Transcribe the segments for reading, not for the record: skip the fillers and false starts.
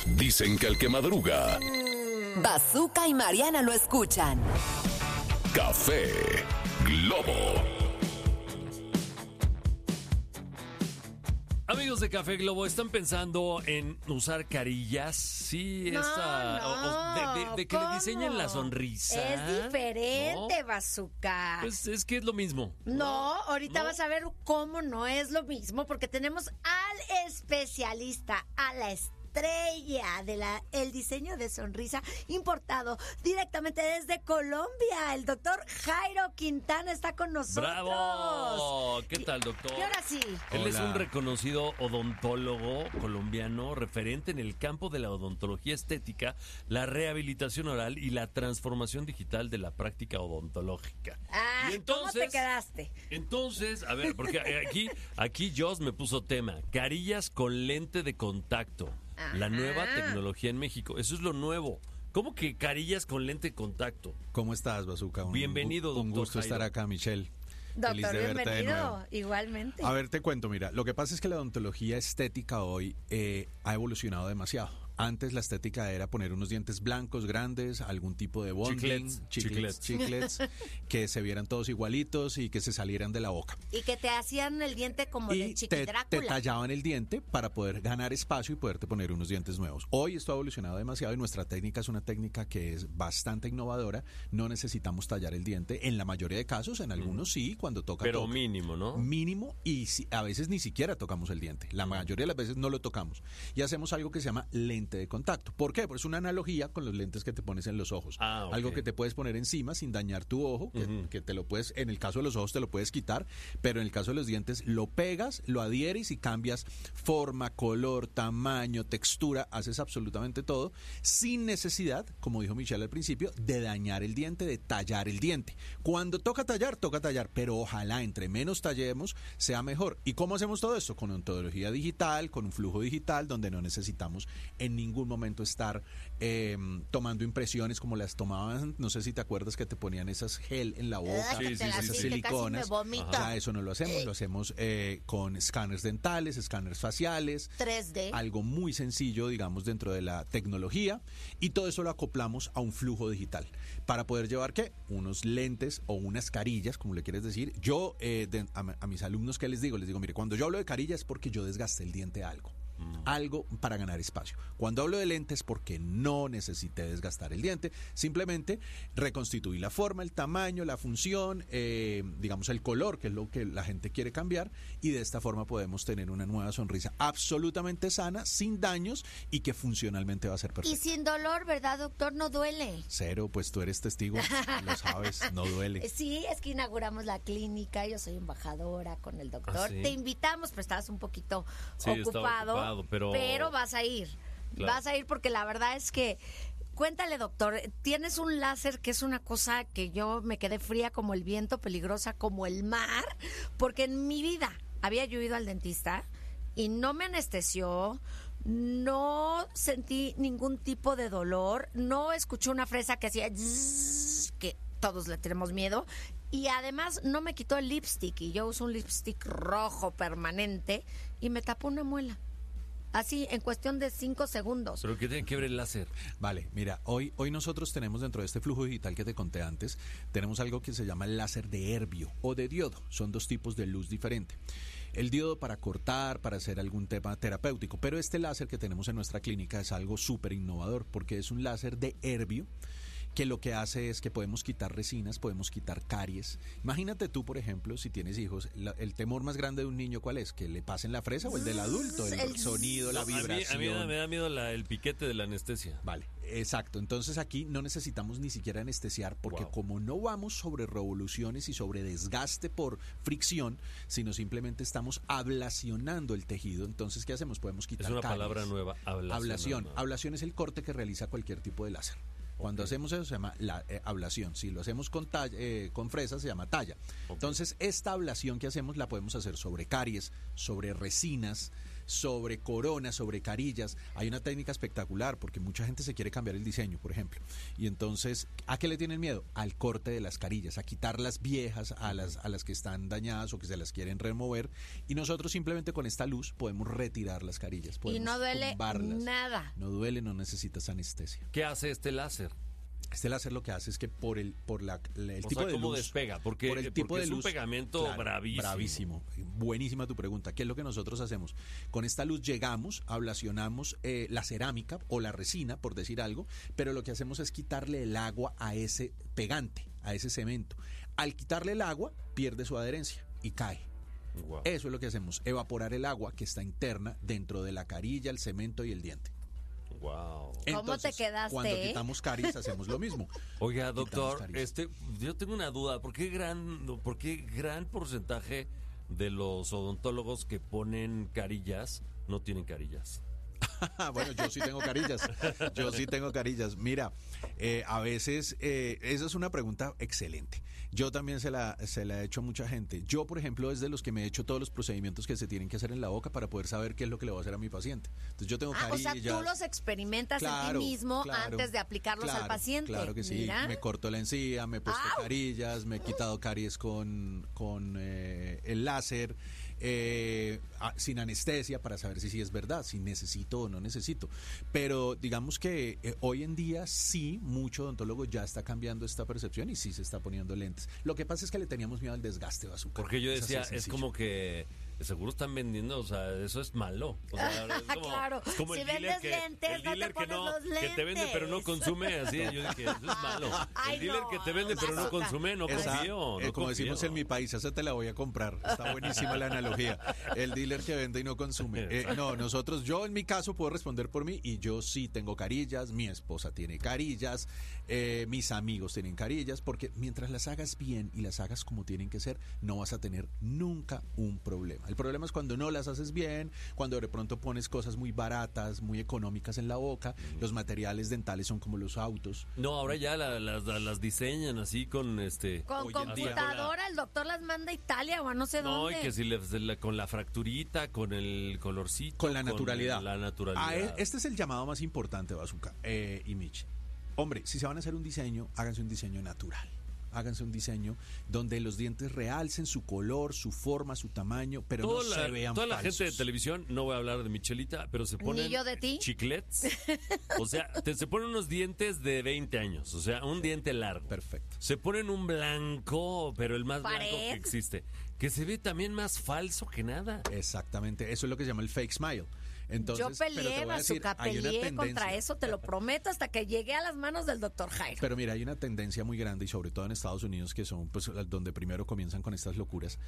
Dicen que el que madruga, Bazooka y Mariana lo escuchan. Café Globo. Amigos de Café Globo, ¿están pensando en usar carillas? Sí, No, de que le diseñen la sonrisa. Es diferente, ¿no? Bazooka. Pues es que es lo mismo. No, ahorita ¿No? vas a ver cómo no es lo mismo, porque tenemos al especialista, a la estrella el diseño de sonrisa importado directamente desde Colombia. El doctor Jairo Quintana está con nosotros. ¡Bravo! ¿Qué tal, doctor? Y ahora sí. Él es Hola. un reconocido odontólogo colombiano, referente en el campo de la odontología estética, la rehabilitación oral y la transformación digital de la práctica odontológica. Ah, Y ¿cómo te quedaste? Entonces, a ver, porque aquí Joss me puso tema, carillas con lente de contacto, la Ajá. nueva tecnología en México. Eso es lo nuevo. ¿Cómo que carillas con lente de contacto? ¿Cómo estás, Bazooka? Bienvenido, Un doctor gusto estar Jairo. acá, Michelle. Feliz Doctor, de verte de nuevo. bienvenido. Igualmente. A ver, te cuento, mira, lo que pasa es que la odontología estética hoy ha evolucionado demasiado. Antes la estética era poner unos dientes blancos, grandes, algún tipo de bonding, chiclets, que se vieran todos igualitos y que se salieran de la boca. Y que te hacían el diente como de Y Chiqui te Drácula. tallaban el diente para poder ganar espacio y poderte poner unos dientes nuevos. Hoy esto ha evolucionado demasiado y nuestra técnica es una técnica que es bastante innovadora. No necesitamos tallar el diente en la mayoría de casos, en algunos sí, cuando toca. Pero toca. mínimo, ¿no? Mínimo y a veces ni siquiera tocamos el diente. La mayoría de las veces no lo tocamos. Y hacemos algo que se llama lente de contacto. ¿Por qué? Porque es una analogía con los lentes que te pones en los ojos. Ah, ok. Algo que te puedes poner encima sin dañar tu ojo, que te lo puedes, en el caso de los ojos te lo puedes quitar, pero en el caso de los dientes lo pegas, lo adhieres y cambias forma, color, tamaño, textura, haces absolutamente todo sin necesidad, como dijo Michelle al principio, de dañar el diente, de tallar el diente. Cuando toca tallar, pero ojalá entre menos tallemos sea mejor. ¿Y cómo hacemos todo esto? Con ontología digital, con un flujo digital, donde no necesitamos en ningún momento estar tomando impresiones como las tomaban, no sé si te acuerdas que te ponían esas gel en la boca, Sí, sí, esas sí, sí. siliconas. Casi me vomito. Ya eso no lo hacemos, lo hacemos con escáneres dentales, escáneres faciales, 3D. algo muy sencillo, digamos, dentro de la tecnología, y todo eso lo acoplamos a un flujo digital para poder llevar, ¿qué? Unos lentes o unas carillas, como le quieres decir. Yo, a mis alumnos, ¿qué les digo? Les digo, mire, cuando yo hablo de carillas es porque yo desgasté el diente algo para ganar espacio. Cuando hablo de lentes, porque no necesité desgastar el diente, simplemente reconstituí la forma, el tamaño, la función, digamos el color, que es lo que la gente quiere cambiar, y de esta forma podemos tener una nueva sonrisa absolutamente sana, sin daños y que funcionalmente va a ser Y perfecta. sin dolor, ¿verdad, doctor? No duele. Cero, pues tú eres testigo, lo sabes, no duele. Sí, es que inauguramos la clínica, yo soy embajadora con el doctor. ¿Ah, sí? Te invitamos, pero estabas un poquito Sí, estaba ocupado, pero vas a ir. Claro. Vas a ir porque la verdad es que, cuéntale, doctor, tienes un láser que es una cosa que yo me quedé fría como el viento, peligrosa como el mar, porque en mi vida había yo ido al dentista y no me anestesió, no sentí ningún tipo de dolor, no escuché una fresa que hacía zzzz, que todos le tenemos miedo, y además no me quitó el lipstick, y yo uso un lipstick rojo permanente y me tapó una muela. Así, en cuestión de 5 segundos. ¿Pero qué tiene que ver el láser? Vale, mira, hoy nosotros tenemos dentro de este flujo digital que te conté antes, tenemos algo que se llama el láser de herbio o de diodo. Son dos tipos de luz diferente. El diodo para cortar, para hacer algún tema terapéutico, pero este láser que tenemos en nuestra clínica es algo súper innovador porque es un láser de herbio que lo que hace es que podemos quitar resinas, podemos quitar caries. Imagínate tú, por ejemplo, si tienes hijos, el temor más grande de un niño, ¿cuál es? ¿Que le pasen la fresa o el del adulto? El sonido, la vibración. A mí me da miedo el piquete de la anestesia. Vale, exacto. Entonces aquí no necesitamos ni siquiera anestesiar porque como no vamos sobre revoluciones y sobre desgaste por fricción, sino simplemente estamos ablacionando el tejido. Entonces, ¿qué hacemos? Podemos quitar Es una caries. palabra nueva, ablación. Ablación es el corte que realiza cualquier tipo de láser. Cuando hacemos eso se llama ablación. Si lo hacemos con fresa se llama talla. Entonces, esta ablación que hacemos la podemos hacer sobre caries, sobre resinas, sobre coronas, sobre carillas. Hay una técnica espectacular porque mucha gente se quiere cambiar el diseño, por ejemplo. Y entonces, ¿a qué le tienen miedo? Al corte de las carillas, a quitar las viejas, a las que están dañadas o que se las quieren remover. Y nosotros simplemente con esta luz podemos retirar las carillas. Y no duele tumbarlas. nada. No duele, no necesitas anestesia. ¿Qué hace este láser? Este láser lo que hace es que por el tipo de ¿cómo luz, despega? Porque, por el tipo porque de es luz, un pegamento claro, bravísimo. bravísimo. Buenísima tu pregunta. ¿Qué es lo que nosotros hacemos? Con esta luz llegamos, ablacionamos la cerámica o la resina, por decir algo, pero lo que hacemos es quitarle el agua a ese pegante, a ese cemento. Al quitarle el agua, pierde su adherencia y cae. Wow. Eso es lo que hacemos, evaporar el agua que está interna dentro de la carilla, el cemento y el diente. Wow. ¿Cómo te quedaste? Cuando quitamos caries hacemos lo mismo. Oiga, Quitamos doctor, caries. yo tengo una duda. ¿Por qué gran porcentaje de los odontólogos que ponen carillas no tienen carillas? Bueno, yo sí tengo carillas. Yo sí tengo carillas. Mira, a veces, esa es una pregunta excelente. Yo también se la he hecho a mucha gente. Yo, por ejemplo, es de los que me he hecho todos los procedimientos que se tienen que hacer en la boca para poder saber qué es lo que le voy a hacer a mi paciente. Entonces, yo tengo O carillas. sea, tú los experimentas en Claro, ti mismo claro, antes de aplicarlos al paciente. Claro que sí. Mira. Me corto la encía, me he puesto ¡Au! carillas, me he quitado caries con el láser. Sin anestesia para saber si es verdad, si necesito o no necesito. Pero digamos que hoy en día sí, mucho odontólogo ya está cambiando esta percepción y sí se está poniendo lentes. Lo que pasa es que le teníamos miedo al desgaste, Bazooka. Porque yo Es así decía, de es sencillo. como que seguro están vendiendo, o sea, eso es malo. O sea, es como, Claro, es como si el dealer vendes lentes, el no te dealer que pones los que te vende pero no lentes. consume, así. Yo dije, eso es malo. Ay, El dealer no, que te vende pero no Bazooka. consume, no Esa, confío. No como confío. decimos en mi país, esa te la voy a comprar. Está buenísima la analogía. El dealer que vende y no consume. No, yo en mi caso puedo responder por mí y yo sí tengo carillas, mi esposa tiene carillas, mis amigos tienen carillas, porque mientras las hagas bien y las hagas como tienen que ser, no vas a tener nunca un problema. El problema es cuando no las haces bien, cuando de pronto pones cosas muy baratas, muy económicas en la boca, los materiales dentales son como los autos. No, ahora ya las diseñan así con Con Hoy en día. computadora, el doctor las manda a Italia o a no sé No, dónde. y que si con la fracturita, con el colorcito. Con la naturalidad. La naturalidad. Este es el llamado más importante, Bazooka y Mitch. Hombre, si se van a hacer un diseño, háganse un diseño natural. Háganse un diseño donde los dientes realcen su color, su forma, su tamaño, pero no se vean toda la falsos. gente de televisión, no voy a hablar de Michelita, pero se ponen yo de ti. chiclets. O sea, se ponen unos dientes de 20 años, o sea, un diente largo. Perfecto. Se ponen un blanco, pero el más blanco Pared. que existe, que se ve también más falso que nada. Exactamente, eso es lo que se llama el fake smile. Entonces, Yo pero te peleé, voy a decir, Bazooka, hay una peleé contra tendencia. eso, te lo prometo, hasta que llegué a las manos del doctor Jairo. Pero mira, hay una tendencia muy grande y sobre todo en Estados Unidos que son pues donde primero comienzan con estas locuras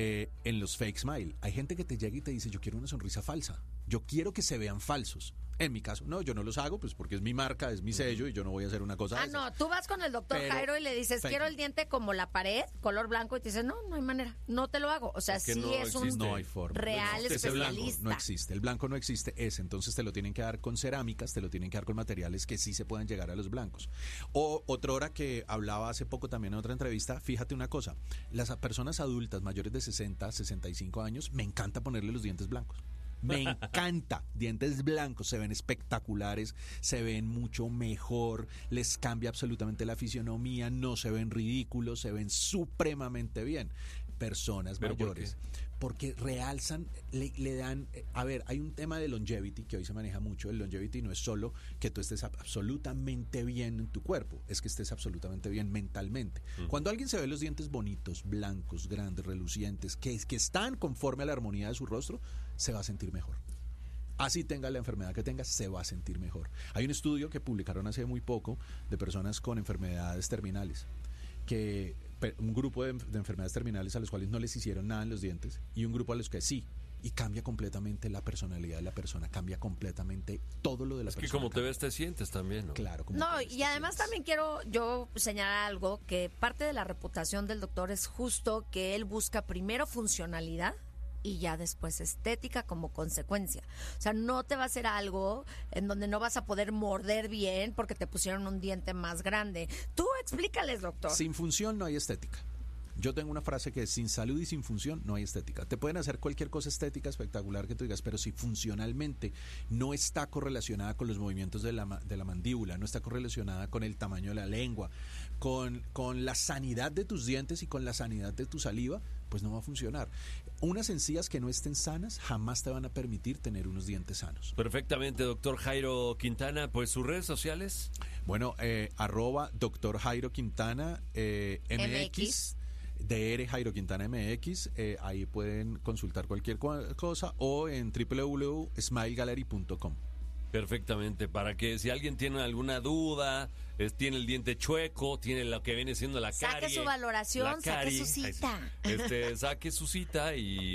en los fake smile. Hay gente que te llega y te dice yo quiero una sonrisa falsa, yo quiero que se vean falsos. En mi caso, no, yo no los hago pues porque es mi marca, es mi sello y yo no voy a hacer una cosa de esas. No, tú vas con el doctor Pero, Jairo y le dices, fake. quiero el diente como la pared, color blanco, y te dice, no hay manera, no te lo hago. O sea, Es que sí no es un existe. No hay forma. real No existe. Ese blanco especialista. no existe. El blanco no existe. Entonces te lo tienen que dar con cerámicas, te lo tienen que dar con materiales que sí se puedan llegar a los blancos. O otra hora que hablaba hace poco también en otra entrevista, fíjate una cosa, las personas adultas mayores de 60, 65 años, me encanta ponerle los dientes blancos. Me encanta, dientes blancos, se ven espectaculares, se ven mucho mejor, les cambia absolutamente la fisionomía, no se ven ridículos, se ven supremamente bien. Personas ¿Pero por mayores, porque realzan, le dan, a ver, hay un tema de longevity que hoy se maneja mucho. El longevity no es solo que tú estés absolutamente bien en tu cuerpo, es que estés absolutamente bien mentalmente. Cuando alguien se ve los dientes bonitos, blancos, grandes, relucientes, que están conforme a la armonía de su rostro, se va a sentir mejor. Así tenga la enfermedad que tenga, se va a sentir mejor. Hay un estudio que publicaron hace muy poco de personas con enfermedades terminales, que un grupo de enfermedades terminales a los cuales no les hicieron nada en los dientes y un grupo a los que sí, y cambia completamente la personalidad de la persona, cambia completamente todo lo de la Es persona. que como te cambia. ves te sientes también, ¿no? Claro. Como No, te ves, y te además sientes. también quiero yo señalar algo, que parte de la reputación del doctor es justo que él busca primero funcionalidad y ya después estética como consecuencia. O sea, no te va a hacer algo en donde no vas a poder morder bien porque te pusieron un diente más grande. Tú explícales, doctor. Sin función no hay estética. Yo tengo una frase que es: sin salud y sin función no hay estética. Te pueden hacer cualquier cosa estética espectacular que tú digas, pero si funcionalmente no está correlacionada con los movimientos de la mandíbula, no está correlacionada con el tamaño de la lengua, con la sanidad de tus dientes y con la sanidad de tu saliva, pues no va a funcionar. Unas encías que no estén sanas jamás te van a permitir tener unos dientes sanos. Perfectamente, doctor Jairo Quintana. Pues sus redes sociales. Bueno, @Dr. Jairo Quintana MX. DR Jairo Quintana MX, ahí pueden consultar cualquier cosa, o en www.smilegallery.com. Perfectamente, para que si alguien tiene alguna duda, tiene el diente chueco, tiene lo que viene siendo la carie. Saque su valoración, saque su cita. Saque su cita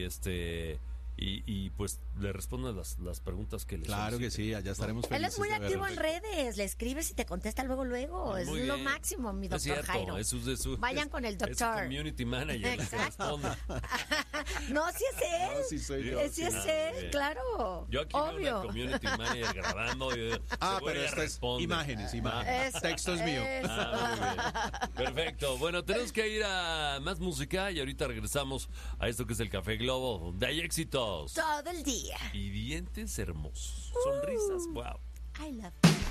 y pues le respondan las preguntas que le Claro que sí, allá estaremos felices. Él es muy activo en redes, le escribes y te contesta luego. Es lo máximo, mi doctor Jairo. Vayan con el doctor. Es su community manager. Exacto. No, sí es él. No, sí soy yo. Sí es él, claro. Yo aquí obvio. veo una community manager grabando. Pero esto es imágenes. Texto es mío. Muy bien. Perfecto. Bueno, tenemos que ir a más música y ahorita regresamos a esto que es el Café Globo, donde hay éxitos. Todo el día. Y dientes hermosos. Sonrisas, wow. I love you.